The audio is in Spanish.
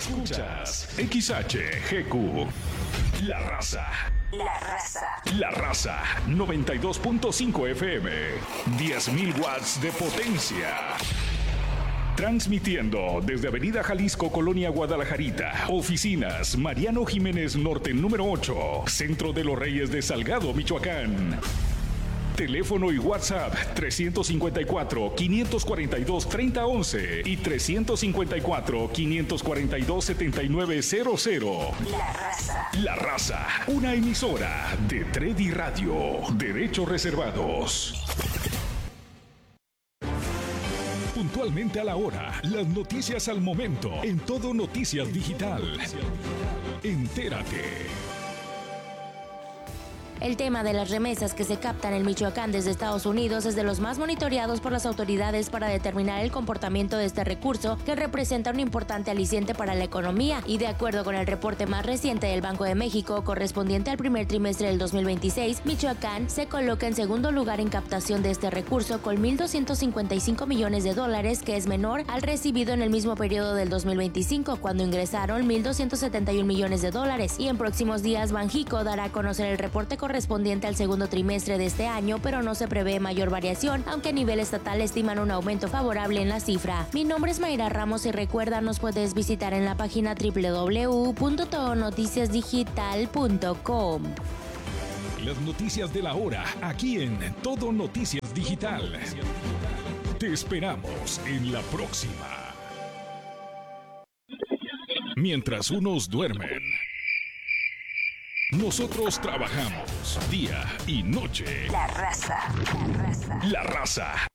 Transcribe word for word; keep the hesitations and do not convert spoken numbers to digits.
Escuchas X H G Q. La Raza. La Raza. La Raza. noventa y dos punto cinco F M. diez mil watts de potencia. Transmitiendo desde Avenida Jalisco, Colonia Guadalajarita. Oficinas Mariano Jiménez Norte número ocho. Centro de los Reyes de Salgado, Michoacán. Teléfono y WhatsApp trescientos cincuenta y cuatro, quinientos cuarenta y dos, treinta once y trescientos cincuenta y cuatro, quinientos cuarenta y dos, setenta y nueve cero cero. La Raza. La Raza, una emisora de Tredi Radio. Derechos reservados. Puntualmente a la hora, las noticias al momento, en Todo Noticias Digital. Entérate. El tema de las remesas que se captan en Michoacán desde Estados Unidos es de los más monitoreados por las autoridades para determinar el comportamiento de este recurso, que representa un importante aliciente para la economía, y de acuerdo con el reporte más reciente del Banco de México, correspondiente al primer trimestre del dos mil veintiséis, Michoacán se coloca en segundo lugar en captación de este recurso con mil doscientos cincuenta y cinco millones de dólares, que es menor al recibido en el mismo periodo del dos mil veinticinco, cuando ingresaron mil doscientos setenta y un millones de dólares, y en próximos días Banjico dará a conocer el reporte correspondiente al segundo trimestre de este año, pero no se prevé mayor variación, aunque a nivel estatal estiman un aumento favorable en la cifra. Mi nombre es Mayra Ramos y recuerda, nos puedes visitar en la página doble u doble u doble u punto todo noticias digital punto com. Las noticias de la hora, aquí en Todo Noticias Digital. Te esperamos en la próxima. Mientras unos duermen, nosotros trabajamos día y noche. La Raza. La Raza. La Raza,